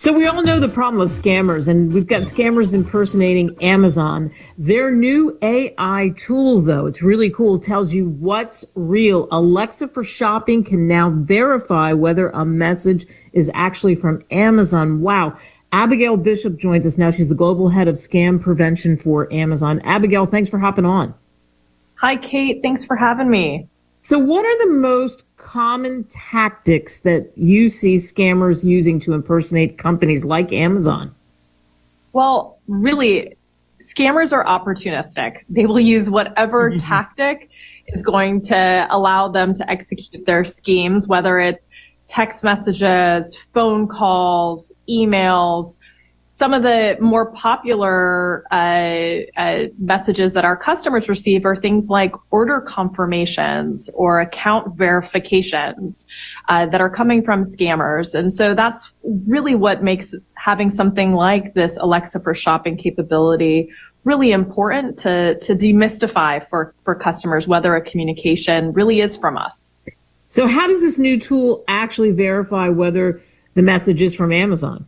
So we all know the problem of scammers, and we've got scammers impersonating Amazon. Their new AI tool, though, it's really cool, tells you what's real. Alexa for Shopping can now verify whether a message is actually from Amazon. Wow. Abigail Bishop joins us now. She's the global head of scam prevention for Amazon. Abigail, thanks for hopping on. Hi, Kate. Thanks for having me. So what are the most common tactics that you see scammers using to impersonate companies like Amazon? Well, really, scammers are opportunistic. They will use whatever tactic is going to allow them to execute their schemes, whether it's text messages, phone calls, emails. Some of the more popular messages that our customers receive are things like order confirmations or account verifications that are coming from scammers. And so that's really what makes having something like this Alexa for Shopping capability really important to demystify for customers whether a communication really is from us. So how does this new tool actually verify whether the message is from Amazon?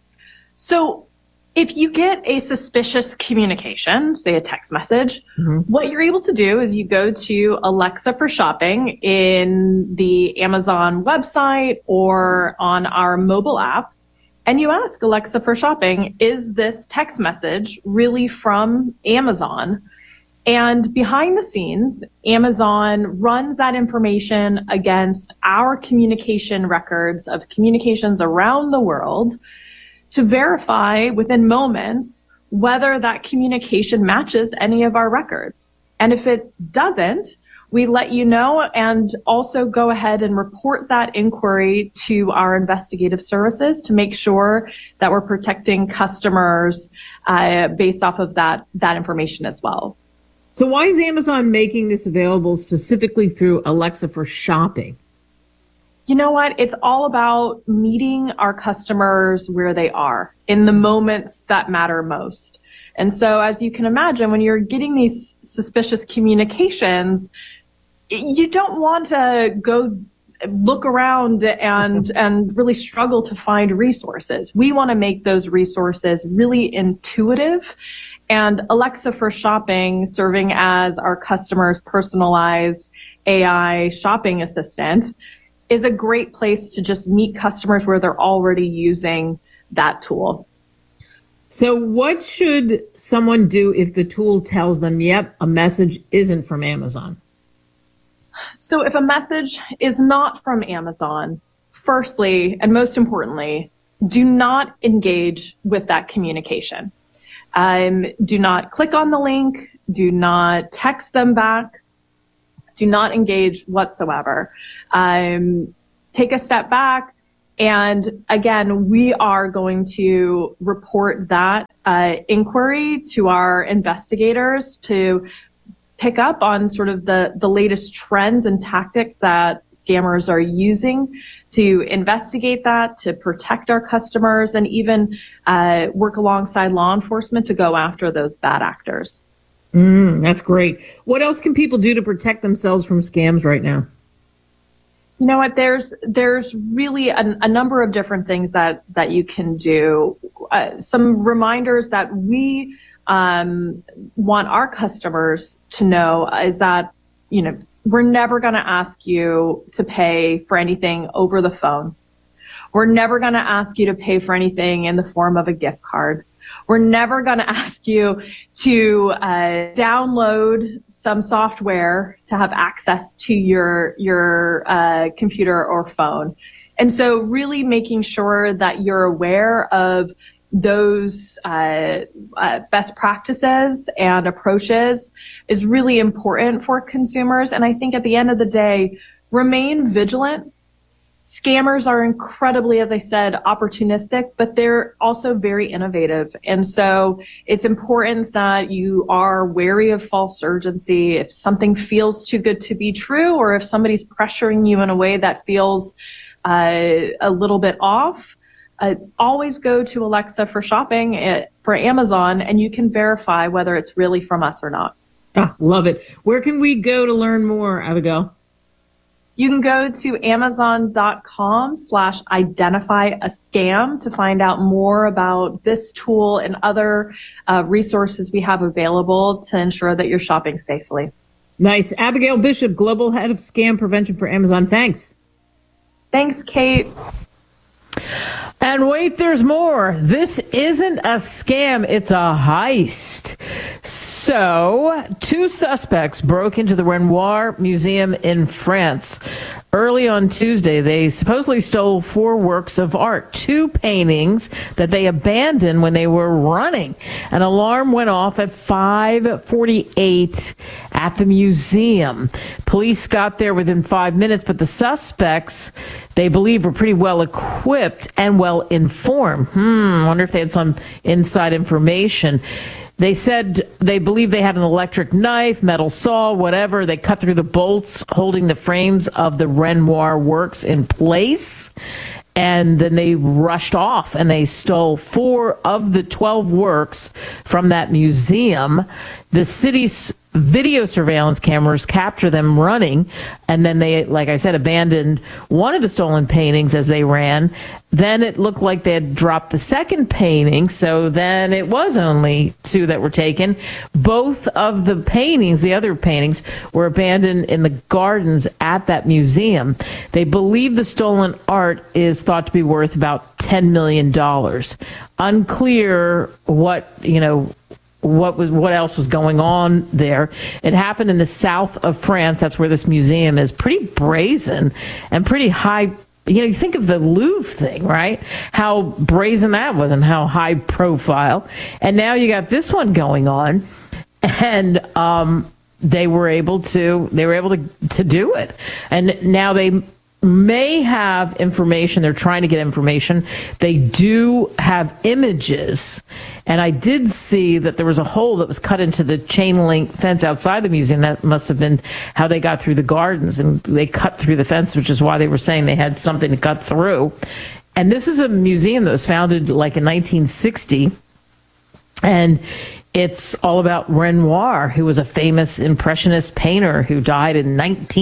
So if you get a suspicious communication, say a text message, what you're able to do is you go to Alexa for Shopping in the Amazon website or on our mobile app, and you ask Alexa for Shopping, is this text message really from Amazon? And behind the scenes, Amazon runs that information against our communication records of communications around the world to verify within moments whether that communication matches any of our records. And if it doesn't, we let you know and also go ahead and report that inquiry to our investigative services to make sure that we're protecting customers based off of that information as well. So why is Amazon making this available specifically through Alexa for Shopping? You know what? It's all about meeting our customers where they are in the moments that matter most. And so as you can imagine, when you're getting these suspicious communications, you don't want to go look around and really struggle to find resources. We want to make those resources really intuitive. And Alexa for Shopping, serving as our customers' personalized AI shopping assistant, is a great place to just meet customers where they're already using that tool. So what should someone do if the tool tells them, yep, a message isn't from Amazon? So if a message is not from Amazon, firstly, and most importantly, do not engage with that communication. Do not click on the link. Do not text them back. Do not engage whatsoever. Take a step back. And again, we are going to report that inquiry to our investigators to pick up on sort of the latest trends and tactics that scammers are using to investigate that, to protect our customers, and even work alongside law enforcement to go after those bad actors. That's great. What else can people do to protect themselves from scams right now? You know what? There's really a number of different things that you can do. Some reminders that we want our customers to know is that, we're never going to ask you to pay for anything over the phone. We're never going to ask you to pay for anything in the form of a gift card. We're never going to ask you to download some software to have access to your computer or phone. And so really making sure that you're aware of those best practices and approaches is really important for consumers. And I think at the end of the day, remain vigilant. Scammers are incredibly, as I said, opportunistic, but they're also very innovative. And so it's important that you are wary of false urgency. If something feels too good to be true, or if somebody's pressuring you in a way that feels a little bit off, always go to Alexa for Shopping for Amazon, and you can verify whether it's really from us or not. Oh, love it. Where can we go to learn more, Abigail? You can go to amazon.com/identify-a-scam to find out more about this tool and other resources we have available to ensure that you're shopping safely. Nice. Abigail Bishop, Global Head of Scam Prevention for Amazon. Thanks. Thanks, Kate. And wait, there's more. This isn't a scam, it's a heist. So, 2 suspects broke into the Renoir Museum in France. Early on Tuesday, they supposedly stole 4 works of art, 2 paintings that they abandoned when they were running. An alarm went off at 5:48 at the museum. Police got there within 5 minutes, but the suspects, they believe, were pretty well equipped and well informed. I wonder if they had some inside information. They said they believe they had an electric knife, metal saw, whatever. They cut through the bolts holding the frames of the Renoir works in place. And then they rushed off and they stole 4 of the 12 works from that museum. The city's video surveillance cameras capture them running, and then they, like I said, abandoned one of the stolen paintings as they ran. Then it looked like they had dropped the second painting, so then it was only 2 that were taken. Both of the paintings, the other paintings, were abandoned in the gardens at that museum. They believe the stolen art is thought to be worth about $10 million. Unclear what else was going on there. It happened in the south of France. That's where this museum is. Pretty brazen and pretty high. You think of the Louvre thing, right? How brazen that was and how high profile. And now you got this one going on, and they were able to do it. And now they may have information. They're trying to get information. They do have images. And I did see that there was a hole that was cut into the chain link fence outside the museum. That must have been how they got through the gardens, and they cut through the fence, which is why they were saying they had something to cut through. And this is a museum that was founded like in 1960. And it's all about Renoir, who was a famous Impressionist painter who died in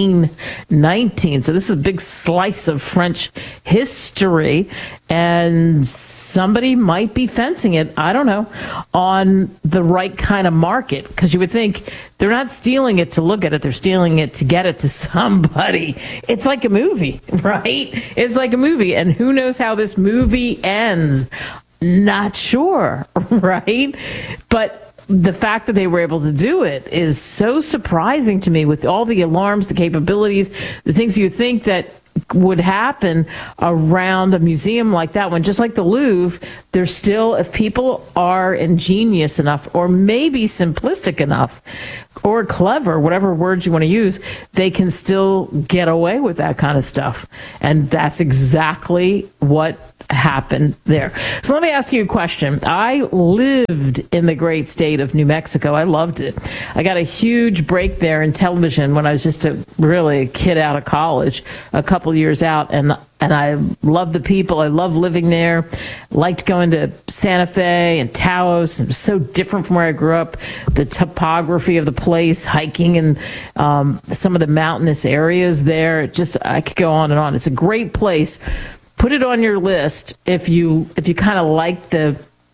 1919. So this is a big slice of French history, and somebody might be fencing it, I don't know, on the right kind of market. Because you would think they're not stealing it to look at it, they're stealing it to get it to somebody. It's like a movie, right? It's like a movie, and who knows how this movie ends. Not sure, right? But the fact that they were able to do it is so surprising to me, with all the alarms, the capabilities, the things you think that would happen around a museum like that one. Just like the Louvre, there's still, if people are ingenious enough, or maybe simplistic enough, or clever, whatever words you want to use, they can still get away with that kind of stuff. And that's exactly what happened there. So let me ask you a question. I lived in the great state of New Mexico. I loved it. I got a huge break there in television when I was just a kid out of college, a couple years out, and I loved the people. I loved living there. Liked going to Santa Fe and Taos. It was so different from where I grew up. The topography of the place, hiking in some of the mountainous areas there. I could go on and on. It's a great place. Put it on your list if you kind of like to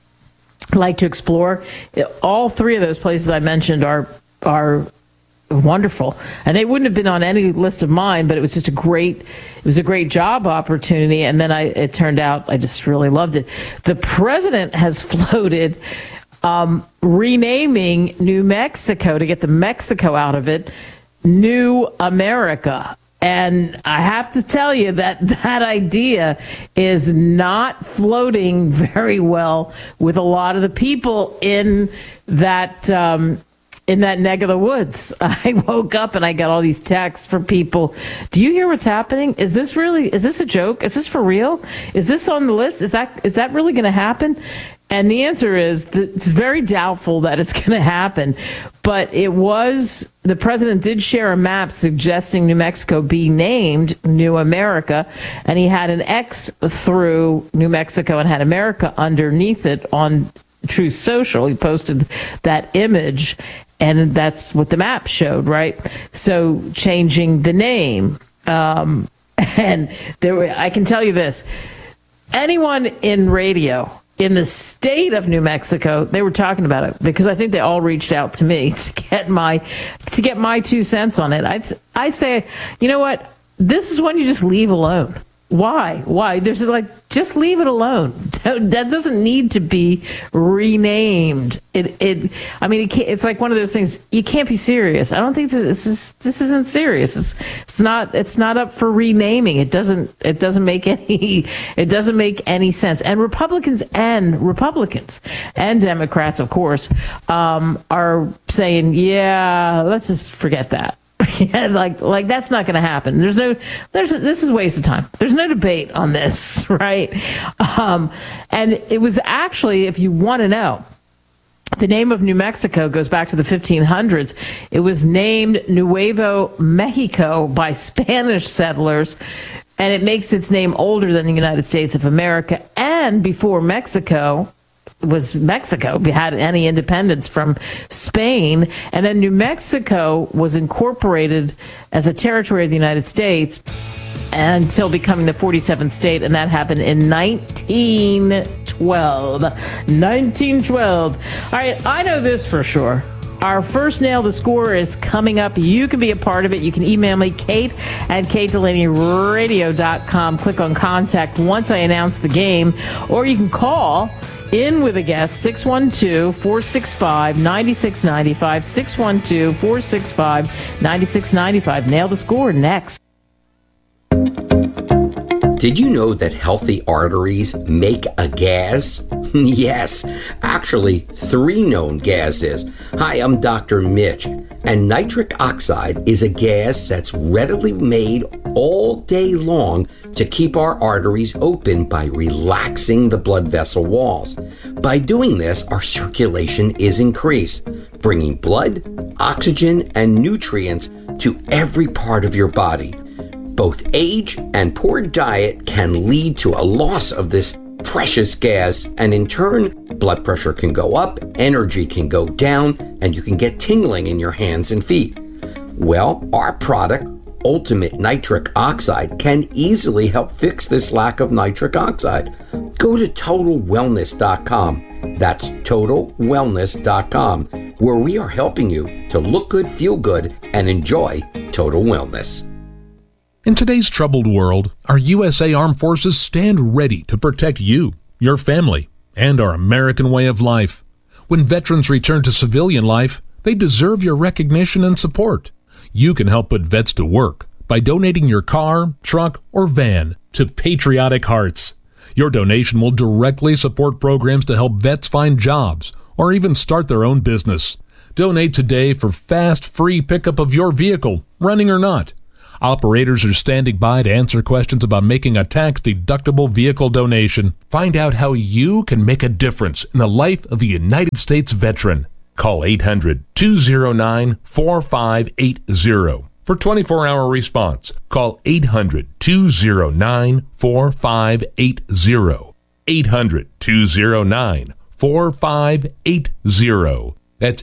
explore. All 3 of those places I mentioned are wonderful, and they wouldn't have been on any list of mine, but it was just a great job opportunity. And then it turned out I just really loved it. The president has floated renaming New Mexico, to get the Mexico out of it, New America. And I have to tell you that idea is not floating very well with a lot of the people in that neck of the woods. I woke up and I got all these texts from people. Do you hear what's happening? Is this a joke? Is this for real? Is this on the list? Is that really going to happen? And the answer is that it's very doubtful that it's going to happen. But the president did share a map suggesting New Mexico be named New America. And he had an X through New Mexico and had America underneath it on Truth Social. He posted that image, and that's what the map showed, right? So changing the name. And I can tell you this, anyone in radio in the state of New Mexico, they were talking about it because I think they all reached out to me to get my 2 cents on it. I say, you know what? This is one you just leave alone. Why? There's just leave it alone. That doesn't need to be renamed. It's like one of those things. You can't be serious. I don't think this isn't serious. It's not up for renaming. It doesn't make any sense. And Republicans and Democrats, of course, are saying, yeah, let's just forget that. Yeah, like that's not going to happen. This is a waste of time. There's no debate on this, right? And it was actually, if you want to know, the name of New Mexico goes back to the 1500s. It was named Nuevo Mexico by Spanish settlers, and it makes its name older than the United States of America. And before Mexico had any independence from Spain, and then New Mexico was incorporated as a territory of the United States until becoming the 47th state, and that happened in 1912. All right, I know this for sure. Our first Nail the Score is coming up. You can be a part of it. You can email me, kate@katedelaneyradio.com. Click on contact once I announce the game, or you can call in with a guest, 612-465-9695, 612-465-9695. Nail the Score next. Did you know that healthy arteries make a gas? Yes, actually 3 known gases. Hi, I'm Dr. Mitch, and nitric oxide is a gas that's readily made all day long to keep our arteries open by relaxing the blood vessel walls. By doing this, our circulation is increased, bringing blood, oxygen, and nutrients to every part of your body. Both age and poor diet can lead to a loss of this precious gas, and in turn, blood pressure can go up, energy can go down, and you can get tingling in your hands and feet. Well, our product, Ultimate Nitric Oxide, can easily help fix this lack of nitric oxide. Go to TotalWellness.com. That's TotalWellness.com, where we are helping you to look good, feel good, and enjoy total wellness. In today's troubled world, our USA Armed Forces stand ready to protect you, your family, and our American way of life. When veterans return to civilian life, they deserve your recognition and support. You can help put vets to work by donating your car, truck, or van to Patriotic Hearts. Your donation will directly support programs to help vets find jobs or even start their own business. Donate today for fast, free pickup of your vehicle, running or not. Operators are standing by to answer questions about making a tax-deductible vehicle donation. Find out how you can make a difference in the life of a United States veteran. Call 800-209-4580 for 24-hour response. Call 800-209-4580. 800-209-4580. That's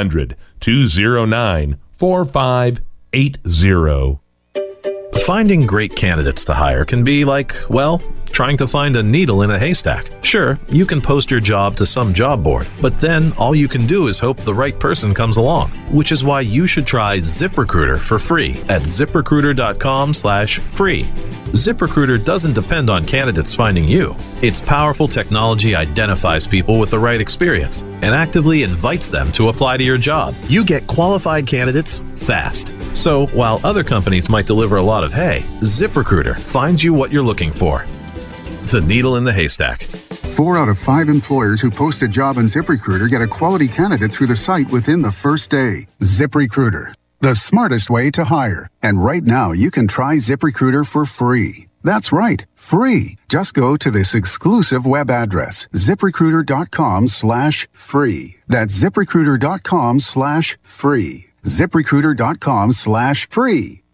800-209-4580. Finding great candidates to hire can be like, well, trying to find a needle in a haystack. Sure, you can post your job to some job board, but then all you can do is hope the right person comes along, which is why you should try ZipRecruiter for free at ZipRecruiter.com/free. ZipRecruiter doesn't depend on candidates finding you. Its powerful technology identifies people with the right experience and actively invites them to apply to your job. You get qualified candidates fast. So while other companies might deliver a lot of hay, ZipRecruiter finds you what you're looking for. The needle in the haystack. 4 out of 5 employers who post a job on ZipRecruiter get a quality candidate through the site within the first day. ZipRecruiter, the smartest way to hire. And right now, you can try ZipRecruiter for free. That's right, free. Just go to this exclusive web address, ZipRecruiter.com/free. That's ZipRecruiter.com/free. ZipRecruiter.com/free.